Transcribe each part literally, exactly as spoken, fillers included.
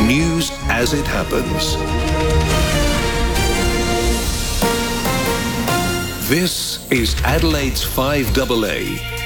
News as it happens. This is Adelaide's five A A.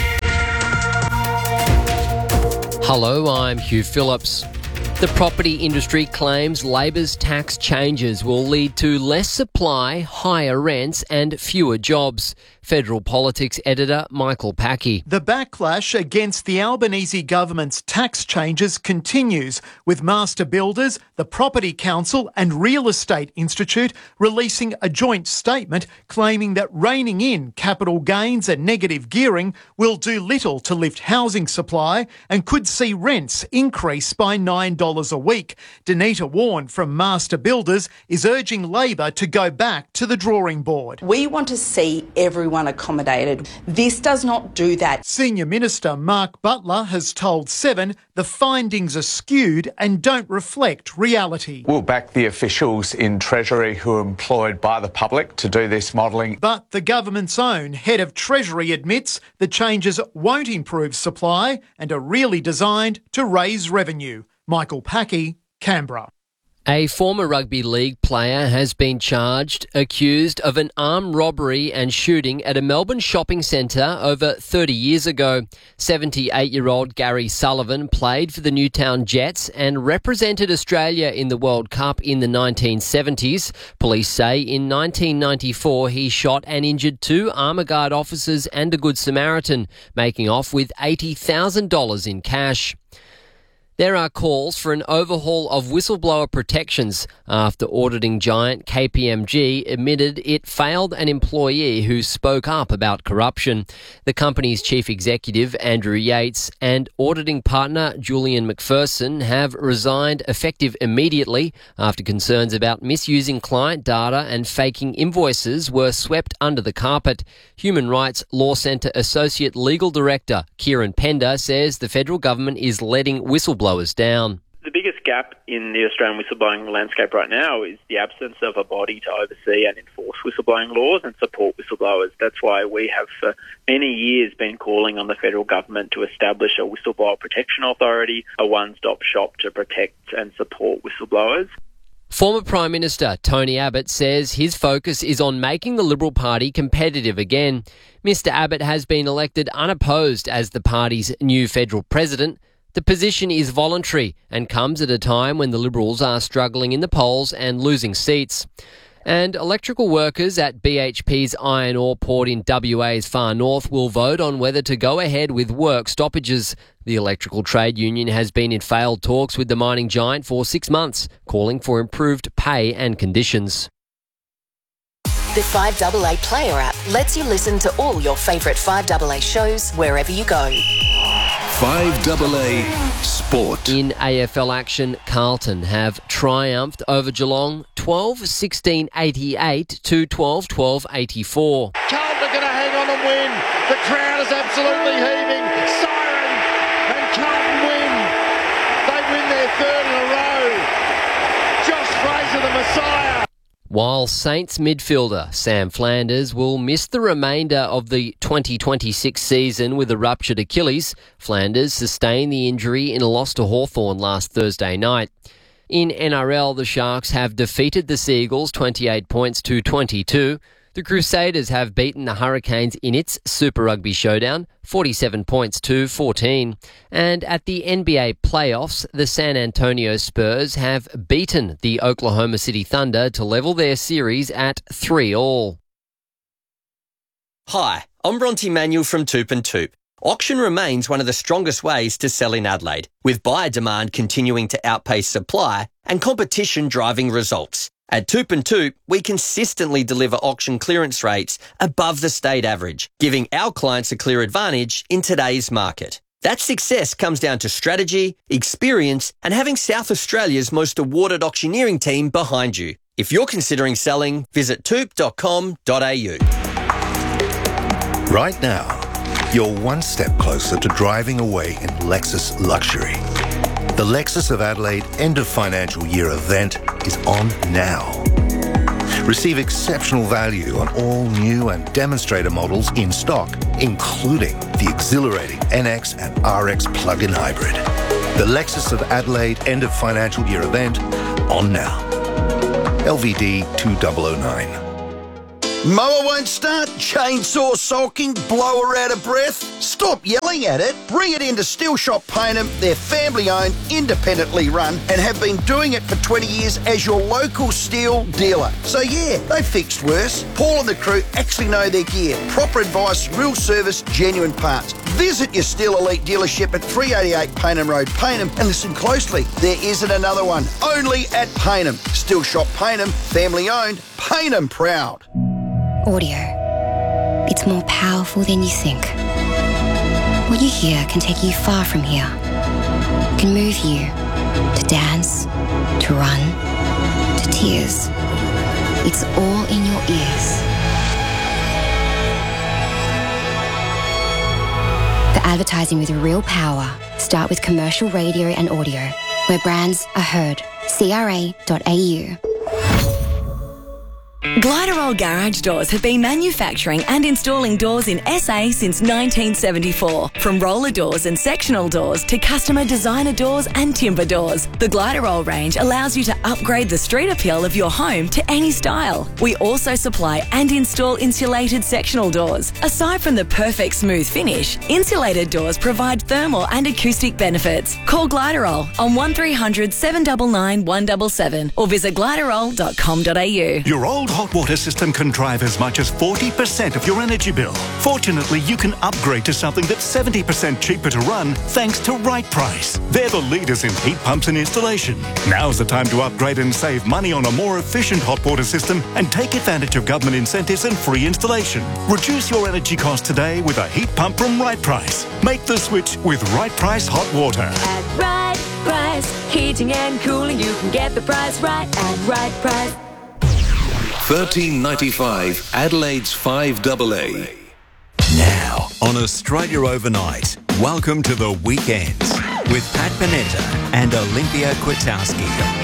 Hello, I'm Hugh Phillips. The property industry claims Labor's tax changes will lead to less supply, higher rents and fewer jobs. Federal Politics editor Michael Packey. The backlash against the Albanese government's tax changes continues, with master builders, the Property Council and Real Estate Institute releasing a joint statement claiming that reining in capital gains and negative gearing will do little to lift housing supply and could see rents increase by nine dollars a week. Danita Warren from Master Builders is urging Labor to go back to the drawing board. We want to see everyone accommodated. This does not do that. Senior Minister Mark Butler has told Seven the findings are skewed and don't reflect reality. We'll back the officials in Treasury who are employed by the public to do this modelling. But the government's own head of Treasury admits the changes won't improve supply and are really designed to raise revenue. Michael Packey, Canberra. A former rugby league player has been charged, accused of an armed robbery and shooting at a Melbourne shopping centre over thirty years ago. seventy-eight-year-old Gary Sullivan played for the Newtown Jets and represented Australia in the World Cup in the nineteen seventies. Police say in nineteen ninety-four he shot and injured two Armour Guard officers and a Good Samaritan, making off with eighty thousand dollars in cash. There are calls for an overhaul of whistleblower protections after auditing giant K P M G admitted it failed an employee who spoke up about corruption. The company's chief executive, Andrew Yates, and auditing partner, Julian McPherson, have resigned effective immediately after concerns about misusing client data and faking invoices were swept under the carpet. Human Rights Law Centre Associate Legal Director, Kieran Pender, says the federal government is letting whistleblowers down. The biggest gap in the Australian whistleblowing landscape right now is the absence of a body to oversee and enforce whistleblowing laws and support whistleblowers. That's why we have for many years been calling on the federal government to establish a whistleblower protection authority, a one-stop shop to protect and support whistleblowers. Former Prime Minister Tony Abbott says his focus is on making the Liberal Party competitive again. Mister Abbott has been elected unopposed as the party's new federal president. The position is voluntary and comes at a time when the Liberals are struggling in the polls and losing seats. And electrical workers at B H P's iron ore port in W A's far north will vote on whether to go ahead with work stoppages. The electrical trade union has been in failed talks with the mining giant for six months, calling for improved pay and conditions. The five A A Player app lets you listen to all your favourite five A A shows wherever you go. five A A Sport. In A F L action, Carlton have triumphed over Geelong twelve sixteen eighty-eight to twelve twelve eighty-four. Carlton are going to hang on and win. The crowd is absolutely heaving. Siren and Carlton win. They win their third in a row. Josh Fraser, the Messiah. While Saints midfielder Sam Flanders will miss the remainder of the twenty twenty-six season with a ruptured Achilles, Flanders sustained the injury in a loss to Hawthorn last Thursday night. In N R L, the Sharks have defeated the Seagulls twenty-eight points to twenty-two. The Crusaders have beaten the Hurricanes in its Super Rugby Showdown, forty-seven points to fourteen. And at the N B A playoffs, the San Antonio Spurs have beaten the Oklahoma City Thunder to level their series at three all. Hi, I'm Bronte Manuel from Toop and Toop. Auction remains one of the strongest ways to sell in Adelaide, with buyer demand continuing to outpace supply and competition driving results. At Toop and Toop, we consistently deliver auction clearance rates above the state average, giving our clients a clear advantage in today's market. That success comes down to strategy, experience, and having South Australia's most awarded auctioneering team behind you. If you're considering selling, visit toop dot com dot a u. Right now, you're one step closer to driving away in Lexus luxury. The Lexus of Adelaide End of Financial Year event is on now. Receive exceptional value on all new and demonstrator models in stock, including the exhilarating N X and R X plug-in hybrid. The Lexus of Adelaide end of financial year event on now. L V D two thousand nine. Mower won't start? Chainsaw sulking? Blower out of breath? Stop yelling at it. Bring it into Steel Shop Payneham. They're family-owned, independently run, and have been doing it for twenty years as your local steel dealer. So yeah, they've fixed worse. Paul and the crew actually know their gear. Proper advice, real service, genuine parts. Visit your Steel Elite dealership at three eighty-eight Payneham Road, Payneham, and listen closely. There isn't another one. Only at Payneham. Steel Shop Payneham, family-owned, Payneham proud. Audio. It's more powerful than you think. What you hear can take you far from here. It can move you to dance, to run, to tears. It's all in your ears. For advertising with real power, start with commercial radio and audio, where brands are heard. C R A dot A U. Gliderol Garage Doors have been manufacturing and installing doors in S A since nineteen seventy-four. From roller doors and sectional doors to customer designer doors and timber doors, the Gliderol range allows you to upgrade the street appeal of your home to any style. We also supply and install insulated sectional doors. Aside from the perfect smooth finish, insulated doors provide thermal and acoustic benefits. Call Gliderol on one three hundred seven nine nine one seven seven or visit gliderol dot com dot a u. Your old hot water system can drive as much as forty percent of your energy bill. Fortunately, you can upgrade to something that's seventy percent cheaper to run thanks to Right Price. They're the leaders in heat pumps and installation. Now's the time to upgrade and save money on a more efficient hot water system and take advantage of government incentives and free installation. Reduce your energy costs today with a heat pump from Right Price. Make the switch with Right Price Hot Water. At Right Price, heating and cooling, you can get the price right at Right Price. thirteen ninety-five Adelaide's five double A. Now on Australia Overnight, welcome to the weekends with Pat Panetta and Olympia Kwiatkowski.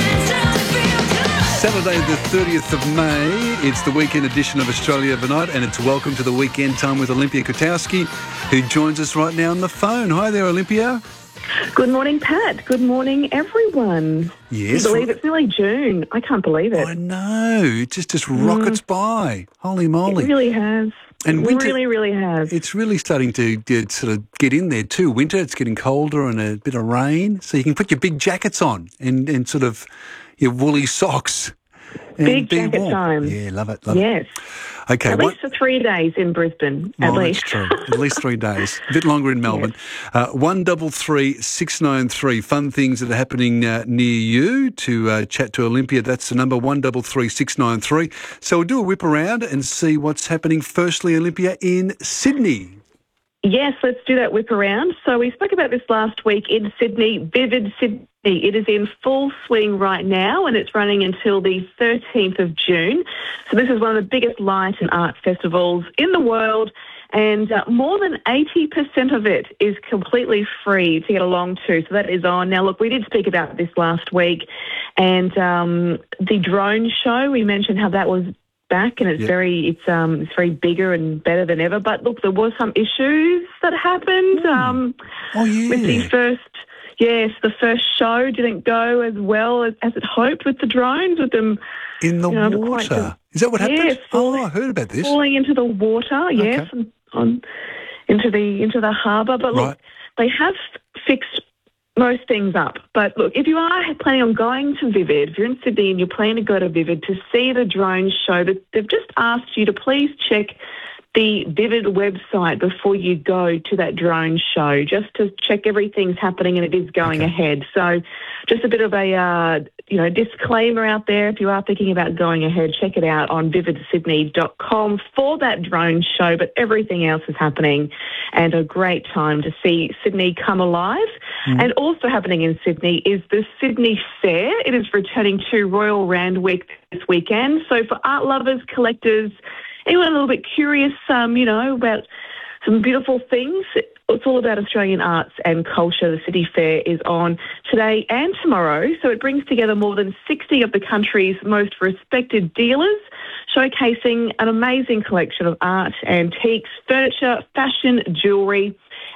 Saturday the thirtieth of May, it's the weekend edition of Australia Overnight, and it's welcome to the weekend time with Olympia Kwiatkowski, who joins us right now on the phone. Hi there, Olympia. Good morning, Pat. Good morning, everyone. Yes. Can you believe it's nearly June? I can't believe it. I know. It just, just rockets mm. by. Holy moly. It really has. And it winter, really, really has. It's really starting to get, sort of get in there too. Winter, it's getting colder and a bit of rain. So you can put your big jackets on and, and sort of your woolly socks. And big be jacket warm. time. Yeah, love it. Love yes. it. Okay, at what? least for three days in Brisbane, at oh, least. That's true. At least three days. A bit longer in Melbourne. Yes. Uh, one double three six nine three. Fun things that are happening uh, near you to uh, chat to Olympia. That's the number one double three six nine three. So we'll do a whip around and see what's happening. Firstly, Olympia, in Sydney. Yes, let's do that whip around. So we spoke about this last week in Sydney, Vivid Sydney. It is in full swing right now and it's running until the thirteenth of June. So this is one of the biggest light and art festivals in the world, and uh, more than eighty percent of it is completely free to get along to. So that is on. Now, look, we did speak about this last week, and um, the drone show, we mentioned how that was back, and it's yep. very it's um it's very bigger and better than ever. But look, there was some issues that happened mm. um oh, yeah. with the first yes the first show didn't go as well as, as it hoped with the drones, with them in the you know, water. Quite, Is that what happened? Yes, falling, oh, I heard about this. Falling into the water, yes, okay. and on into the into the harbour. But look, right. they have fixed most things up. But look, if you are planning on going to Vivid, if you're in Sydney and you're planning to go to Vivid to see the drone show, they've just asked you to please check the Vivid website before you go to that drone show, just to check everything's happening and it is going okay. ahead. So just a bit of a uh, you know disclaimer out there. If you are thinking about going ahead, check it out on vivid sydney dot com for that drone show. But everything else is happening, and a great time to see Sydney come alive. Mm. And also happening in Sydney is the Sydney Fair. It is returning to Royal Randwick this weekend. So for art lovers, collectors, anyone a little bit curious, um, you know, about some beautiful things, it's all about Australian arts and culture. The City Fair is on today and tomorrow, so it brings together more than sixty of the country's most respected dealers, showcasing an amazing collection of art, antiques, furniture, fashion, jewellery,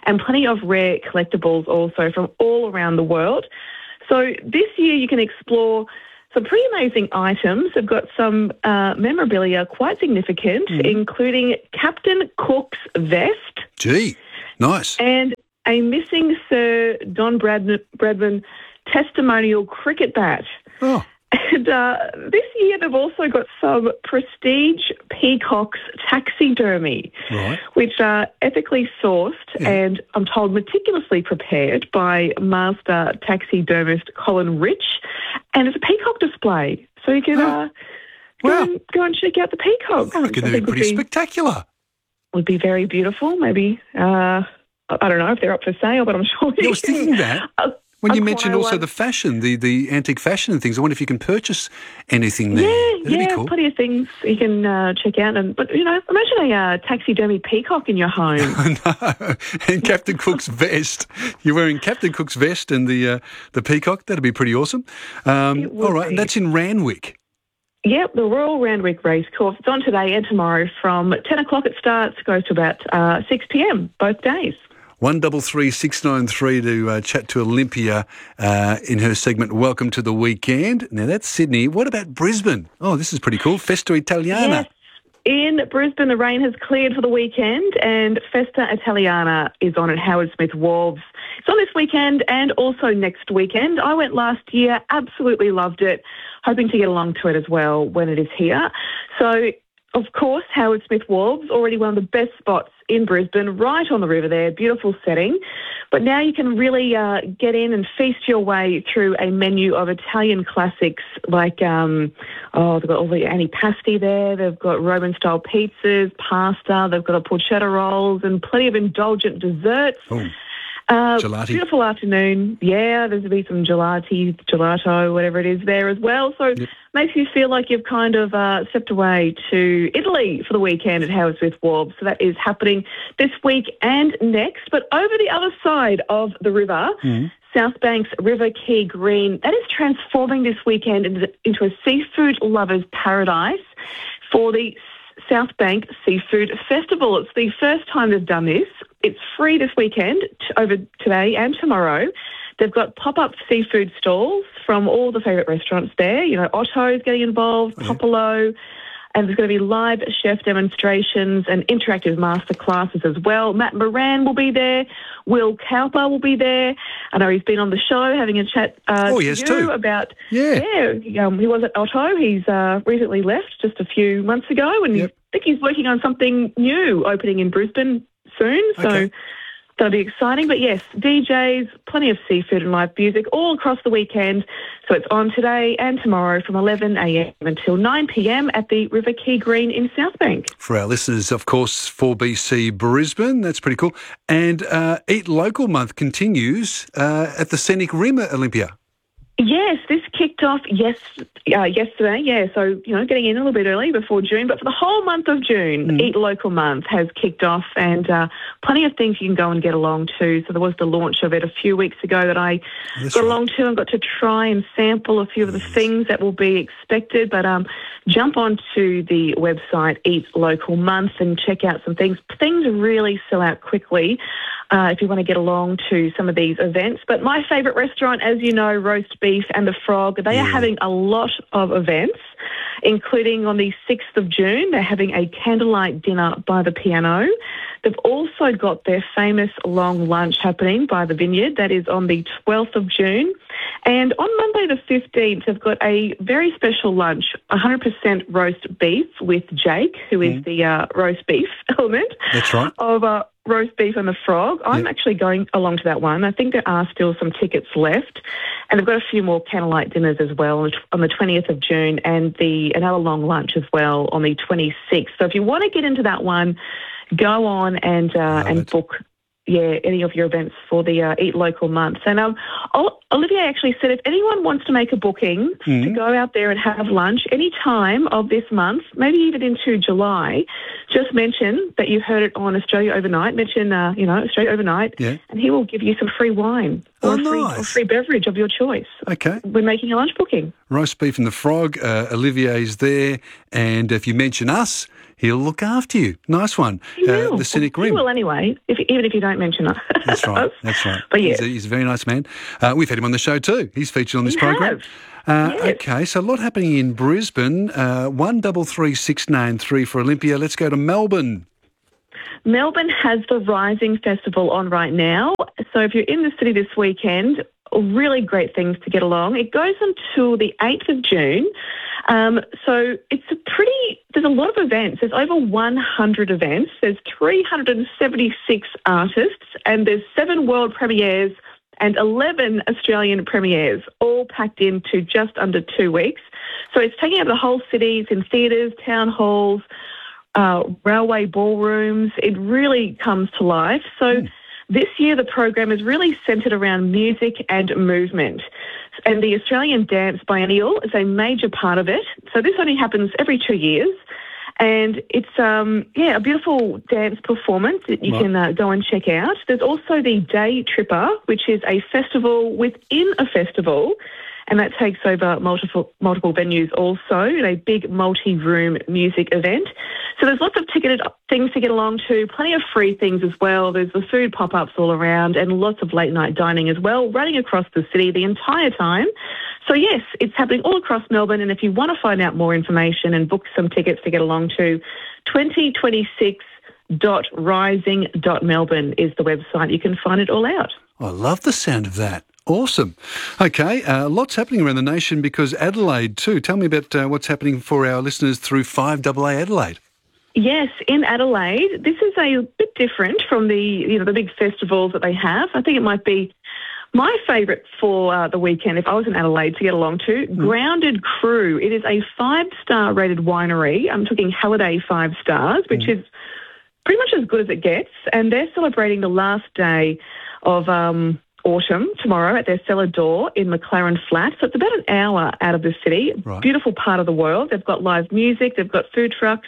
and plenty of rare collectibles also from all around the world. So this year you can explore some pretty amazing items. They've got some uh, memorabilia quite significant, mm. including Captain Cook's vest. Gee, nice. And a missing Sir Don Bradman, Bradman testimonial cricket bat. Oh. And uh, this year they've also got some prestige peacocks taxidermy, right. which are ethically sourced yeah. and, I'm told, meticulously prepared by master taxidermist Colin Rich. And it's a peacock display, so you can oh. uh, go, wow. and, go and check out the peacocks. I reckon they'd be pretty be, spectacular. Would be very beautiful, maybe. Uh, I don't know if they're up for sale, but I'm sure you yeah, I was can, thinking that. Uh, When you mentioned also one. the fashion, the, the antique fashion and things, I wonder if you can purchase anything there. Yeah, That'd yeah, be cool. plenty of things you can uh, check out. And But, you know, imagine a uh, taxidermy peacock in your home. No, and Captain Cook's vest. You're wearing Captain Cook's vest and the uh, the peacock. That'd be pretty awesome. Um, all right, be. And that's in Randwick. Yep, the Royal Randwick Racecourse. It's on today and tomorrow from ten o'clock it starts, goes to about uh, six p.m, both days. One double three six nine three to uh, chat to Olympia uh, in her segment Welcome to the Weekend. Now that's Sydney. What about Brisbane? Oh, this is pretty cool. Festa Italiana. Yes. In Brisbane, the rain has cleared for the weekend, and Festa Italiana is on at Howard Smith Wharves. It's on this weekend and also next weekend. I went last year, absolutely loved it, hoping to get along to it as well when it is here. So, of course, Howard Smith Wharves, already one of the best spots in Brisbane, right on the river there, beautiful setting. But now you can really uh, get in and feast your way through a menu of Italian classics like, um, oh, they've got all the antipasti there, they've got Roman-style pizzas, pasta, they've got a porchetta rolls and plenty of indulgent desserts. Oh. Uh, Gelati. Beautiful afternoon. Yeah, there's going to be some gelati, gelato, whatever it is there as well. So yep. makes you feel like you've kind of uh, stepped away to Italy for the weekend at Howard Smith Wharves. So that is happening this week and next. But over the other side of the river, mm-hmm. South Bank's River Quay Green, that is transforming this weekend into, into a seafood lover's paradise for the South Bank Seafood Festival. It's the first time they've done this. It's free this weekend, t- over today and tomorrow. They've got pop-up seafood stalls from all the favourite restaurants there. You know, Otto's getting involved, yeah. Popolo, and there's going to be live chef demonstrations and interactive master classes as well. Matt Moran will be there. Will Cowper will be there. I know he's been on the show having a chat uh, oh, to yes, you too. about... Yeah. Yeah, um, he was at Otto. He's uh, recently left just a few months ago, and yep. I think he's working on something new opening in Brisbane soon. So okay. that'll be exciting. But yes, D Js, plenty of seafood and live music all across the weekend. So it's on today and tomorrow from eleven a.m. until nine p.m. at the River Quay Green in Southbank. For our listeners, of course, four B C Brisbane. That's pretty cool. And uh, Eat Local Month continues uh, at the Scenic Rim at Olympia. Yes, this kicked off yes, uh, yesterday, yeah, so, you know, getting in a little bit early before June, but for the whole month of June, mm. Eat Local Month has kicked off, and uh, plenty of things you can go and get along to. So there was the launch of it a few weeks ago that I That's got right. along to and got to try and sample a few of the yes. things that will be expected, but um, jump onto the website Eat Local Month and check out some things. Things really sell out quickly. Uh, if you want to get along to some of these events. But my favourite restaurant, as you know, Roast Beef and the Frog, they yeah. are having a lot of events, including on the sixth of June, they're having a candlelight dinner by the piano. They've also got their famous long lunch happening by the Vineyard. That is on the twelfth of June. And on Monday the fifteenth, they've got a very special lunch, one hundred percent roast beef with Jake, who is mm. the uh, roast beef element. That's right. Of uh, Roast Beef and the Frog. I'm yep. actually going along to that one. I think there are still some tickets left. And they've got a few more candlelight dinners as well on the twentieth of June, and the another long lunch as well on the twenty-sixth. So if you want to get into that one, go on and uh, and it. book yeah, any of your events for the uh, Eat Local Month. And um, Olivia actually said if anyone wants to make a booking mm. to go out there and have lunch any time of this month, maybe even into July, just mention that you've heard it on Australia Overnight. Mention, uh, you know, Australia Overnight, yeah. and he will give you some free wine or, oh, a free, nice. or free beverage of your choice. Okay. When making a lunch booking. Roast Beef and the Frog. Uh, Olivier's there. And if you mention us, he'll look after you. Nice one. He Uh, will. the Cynic He Rim. will anyway, if, even if you don't mention it. That's right. That's right. But yeah. he's, a, he's a very nice man. Uh, we've had him on the show too. He's featured on this We program. have. Uh, Yes. Okay, so a lot happening in Brisbane. Uh, one double three six nine three for Olympia. Let's go to Melbourne. Melbourne has the Rising Festival on right now. So if you're in the city this weekend, really great things to get along. It goes until the eighth of June. Um, so it's a pretty, there's a lot of events. There's over one hundred events. There's three hundred seventy-six artists, and there's seven world premieres and eleven Australian premieres, all packed into just under two weeks. So it's taking over the whole city. It's in theatres, town halls, uh, railway ballrooms. It really comes to life. So mm. this year the program is really centred around music and movement. And the Australian Dance Biennial is a major part of it. So this only happens every two years. And it's, um, yeah, a beautiful dance performance that you Right. can uh, go and check out. There's also the Day Tripper, which is a festival within a festival, and that takes over multiple multiple venues also, a big multi-room music event. So there's lots of ticketed things to get along to, plenty of free things as well. There's the food pop-ups all around and lots of late-night dining as well, running across the city the entire time. So yes, it's happening all across Melbourne, and if you want to find out more information and book some tickets to get along to, twenty twenty-six dot rising dot melbourne is the website. You can find it all out. I love the sound of that. Awesome. Okay, uh, lots happening around the nation because Adelaide too. Tell me about uh, what's happening for our listeners through five double A Adelaide. Yes, in Adelaide, this is a bit different from the you know the big festivals that they have. I think it might be my favourite for uh, the weekend, if I was in Adelaide, to get along to, mm. Grounded Crew. It is a five-star rated winery. I'm talking Halliday five stars, which mm. is pretty much as good as it gets. And they're celebrating the last day of um, autumn tomorrow at their cellar door in McLaren Flat. So it's about an hour out of the city. Right. Beautiful part of the world. They've got live music. They've got food trucks.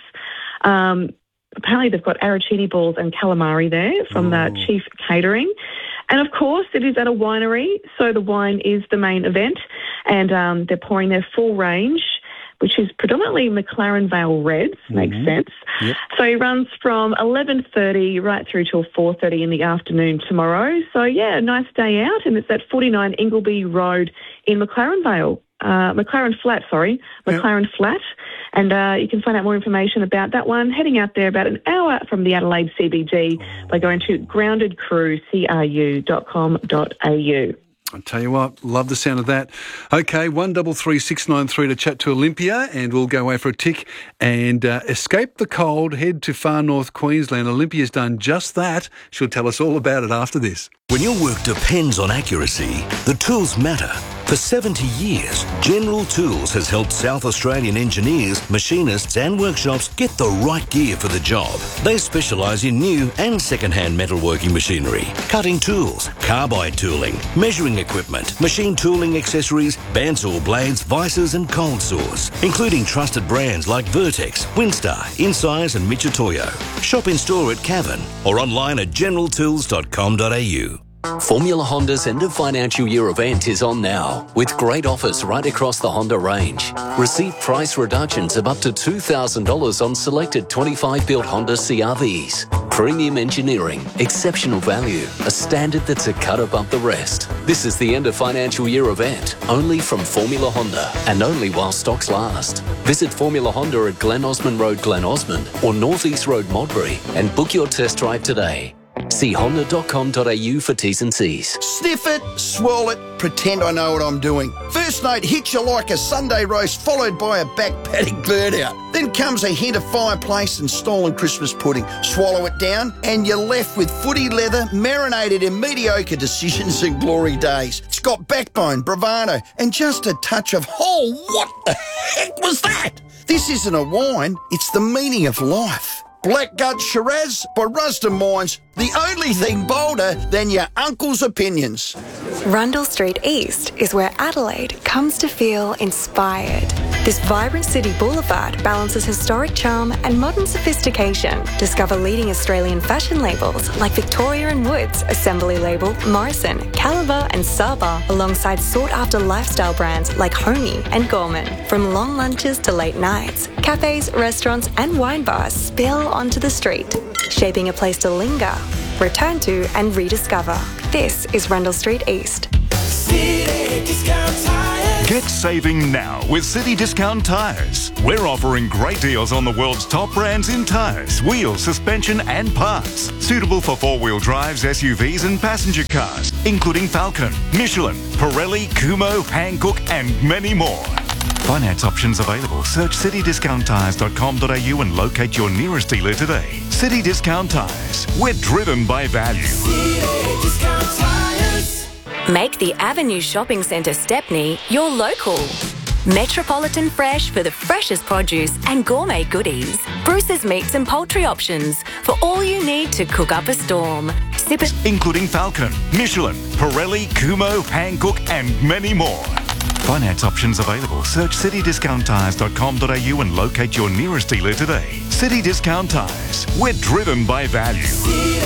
Um, apparently they've got arancini balls and calamari there from the Chief Catering. And, of course, it is at a winery, so the wine is the main event, and um, they're pouring their full range, which is predominantly McLaren Vale Reds, mm-hmm. makes sense. Yep. So it runs from eleven thirty right through till four thirty in the afternoon tomorrow. So, yeah, a nice day out, and it's at forty-nine Ingleby Road in McLaren Vale. Uh, McLaren Flat, sorry, McLaren yep. Flat. And uh, you can find out more information about that one heading out there about an hour from the Adelaide C B D by going to grounded crew cru dot com dot a u. I'll tell you what, love the sound of that. Okay, one double three six nine three to chat to Olympia, and we'll go away for a tick and uh, escape the cold, head to far north Queensland. Olympia's done just that. She'll tell us all about it after this. When your work depends on accuracy, the tools matter. For seventy years, General Tools has helped South Australian engineers, machinists and workshops get the right gear for the job. They specialise in new and second-hand metalworking machinery, cutting tools, carbide tooling, measuring equipment, machine tooling accessories, bandsaw blades, vices and cold saws, including trusted brands like Vertex, Winstar, Incise and Michitoyo. Shop in store at Cavan or online at general tools dot com dot a u. Formula Honda's end of financial year event is on now, with great offers right across the Honda range. Receive price reductions of up to two thousand dollars on selected twenty-five built Honda C R Vs. Premium engineering, exceptional value, a standard that's a cut above the rest. This is the end of financial year event, only from Formula Honda, and only while stocks last. Visit Formula Honda at Glen Osmond Road, Glen Osmond, or North East Road, Modbury, and book your test drive today. See honda dot com dot a u for T's and C's. Sniff it, swirl it, pretend I know what I'm doing. First note hits you like a Sunday roast followed by a back paddock burnout. Then comes a hint of fireplace and stolen Christmas pudding. Swallow it down and you're left with footy leather marinated in mediocre decisions and glory days. It's got backbone, bravado and just a touch of, oh, what the heck was that? This isn't a wine, it's the meaning of life. Blackgut Shiraz by Rusden Mines, the only thing bolder than your uncle's opinions. Rundle Street East is where Adelaide comes to feel inspired. This vibrant city boulevard balances historic charm and modern sophistication. Discover leading Australian fashion labels like Victoria and Woods, Assembly Label, Morrison, Caliber and Saba, alongside sought-after lifestyle brands like Homey and Gorman. From long lunches to late nights, cafes, restaurants and wine bars spill onto the street, shaping a place to linger, return to and rediscover. This is Rundle Street East. Get saving now with City Discount Tyres. We're offering great deals on the world's top brands in tyres, wheels, suspension and parts. Suitable for four-wheel drives, S U Vs and passenger cars, including Falcon, Michelin, Pirelli, Kumho, Hankook and many more. Finance options available. Search city discount tyres dot com dot a u and locate your nearest dealer today. City Discount Tyres. We're driven by value. City Discount Tyres. Make the Avenue Shopping Centre Stepney your local. Metropolitan Fresh for the freshest produce and gourmet goodies. Bruce's Meats and Poultry options for all you need to cook up a storm. Sip it. Including Falcon, Michelin, Pirelli, Kumho, Hankook and many more. Finance options available. Search city discount tyres dot com dot a u and locate your nearest dealer today. City Discount Tyres. We're driven by value.